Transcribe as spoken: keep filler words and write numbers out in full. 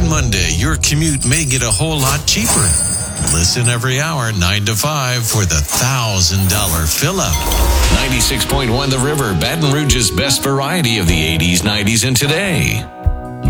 Starting Monday, your commute may get a whole lot cheaper. Listen every hour, nine to five, for the one thousand dollars fill-up. ninety-six point one The River, Baton Rouge's best variety of the eighties, nineties, and today.